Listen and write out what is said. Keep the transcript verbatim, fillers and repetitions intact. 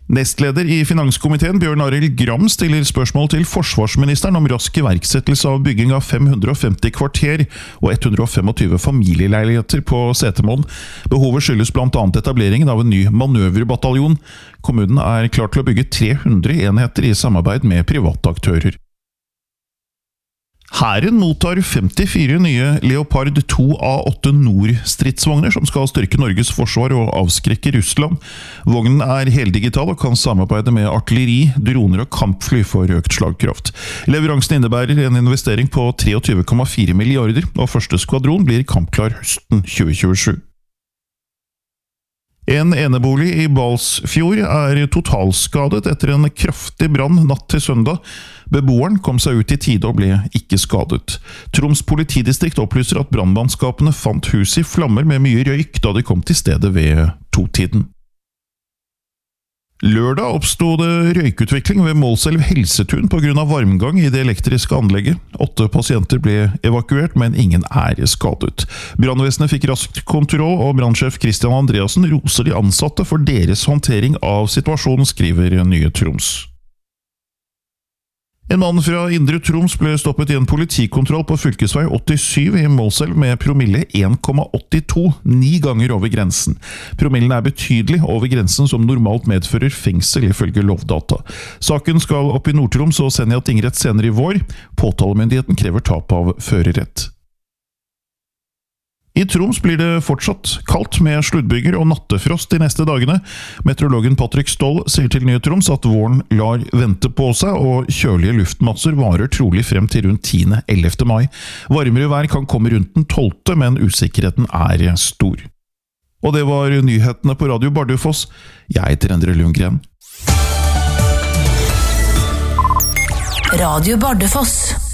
Nestleder i Finanskomiteen Bjørn Arild Gram stiller spørsmål til forsvarsministeren om rask iverksettelse av bygging av fem hundre og femti kvarter og ett hundre og tjuefem familieleiligheter på Setermoen. Behovet skyldes blant annet etableringen av en ny manøverbataljon. Kommunen er klar til å bygge tre hundre enheter i samarbeid med private aktører. Hæren mottar femtifire nye Leopard to A åtte Nord-stridsvogner som skal styrke Norges forsvar og avskrekke Russland. Vognen er heldigital og kan samarbeide med artilleri, droner og kampfly for økt slagkraft. Leveransen innebærer en investering på tjuetre komma fire milliarder, og første skvadron blir kampklar høsten tjue tjuesju. En enebolig i Balsfjord er totalskadet etter en kraftig brann natt til søndag. Beboeren kom seg ut i tide og ble ikke skadet. Troms politidistrikt opplyser at brannmannskapene fant huset i flammer med mye røyk da de kom til stedet ved to-tiden. Lørdag oppstod det røykutvikling ved Målselv Helsetun på grunn av varmgang i det elektriske anlegget. Åtte pasienter ble evakuert, men ingen er skadet. Brannvesenet fikk raskt kontroll, og brannsjef Christian Andreassen roser de ansatte for deres håndtering av situasjonen, skriver Nye Troms. En mann fra Indre Troms ble stoppet i en politikontroll på fylkesvei åttisyv i Målselv med promille en komma åttito, ni ganger over grensen. Promillen er betydelig over grensen som normalt medfører fengsel ifølge Lovdata. Saken skal opp i Nord-Troms og Senja tingrett senere i vår. Påtalemyndigheten krever tap av førerrett. I Troms blir det fortsatt kaldt med sluddbyger og nattefrost de neste dagene. Meteorologen Patrick Stoll sier til Nye Troms at våren lar vente på seg, og kjølige luftmasser varer trolig frem til rundt tiende til ellevte mai. Varmere vær kan komme rundt den tolvte, men usikkerheten er stor. Og det var nyhetene på Radio Bardufoss. Jeg heter Endre Lundgren. Radio Bardufoss.